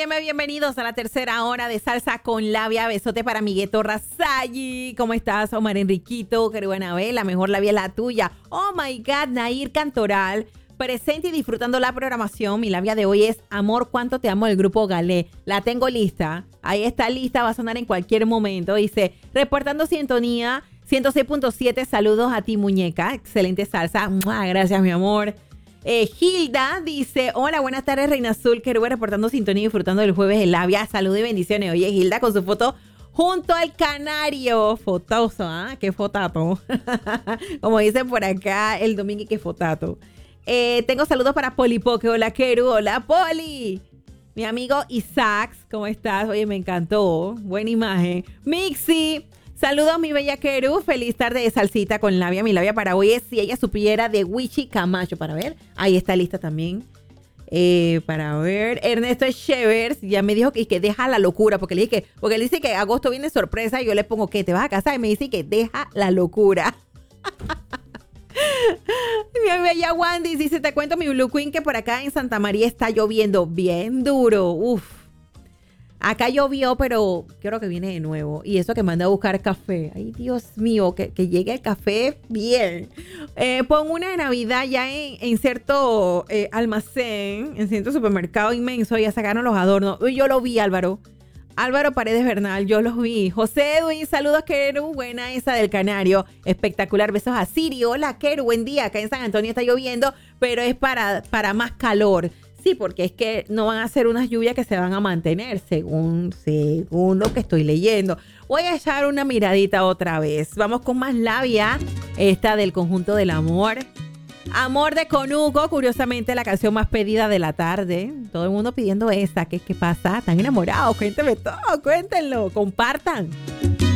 Óyeme, bienvenidos a la tercera hora de Salsa con Labia. Besote para Migueto Razayi. ¿Cómo estás, Omar Enriquito? Qué buena vez, la mejor labia es la tuya. Oh my God, Nair Cantoral. Presente y disfrutando la programación. Mi labia de hoy es Amor, cuánto te amo, del grupo Galé. La tengo lista. Ahí está lista, va a sonar en cualquier momento. Dice, reportando sintonía 106.7. Saludos a ti, muñeca. Excelente salsa. ¡Mua! Gracias, mi amor. Hilda dice, hola, buenas tardes, Reina Azul, Querube, reportando sintonía y disfrutando del jueves de labia. Salud y bendiciones. Oye, Hilda con su foto junto al canario. Fotoso, ¿ah? Qué fotato. Como dicen por acá, el domingo, qué fotato. Tengo saludos para Polipoque. Hola, Keru. Hola, Poli. Mi amigo Isaac, ¿cómo estás? Oye, me encantó. Buena imagen. Mixi. Saludos, mi bella Keru. Feliz tarde de salsita con labia. Mi labia para hoy es Si ella supiera, de Wichi Camacho. Para ver. Ahí está lista también. Para ver. Ernesto Echevers ya me dijo que deja la locura. Porque él dice que agosto viene sorpresa. Y yo le pongo que te vas a casar. Y me dice que deja la locura. Mi bella Wandy dice, te cuento, mi Blue Queen, que por acá en Santa María está lloviendo bien duro. Uf. Acá llovió, pero creo que viene de nuevo. Y eso que manda a buscar café. Ay, Dios mío, que llegue el café bien. Pon una de Navidad ya en cierto almacén, en cierto supermercado inmenso. Ya sacaron los adornos. Yo lo vi, Álvaro Paredes Bernal, yo los vi. José Edwin, saludos, Keru. Buena esa del canario. Espectacular. Besos a Siri. Hola, Keru. Buen día. Acá en San Antonio está lloviendo, pero es para más calor. Sí, porque es que no van a ser unas lluvias que se van a mantener, según lo que estoy leyendo. Voy a echar una miradita otra vez. Vamos con más labia. Esta del conjunto del amor. Amor de Conuco, curiosamente la canción más pedida de la tarde. Todo el mundo pidiendo esa. ¿Qué pasa? ¿Están enamorados? Cuéntenme todo, cuéntenlo, compartan.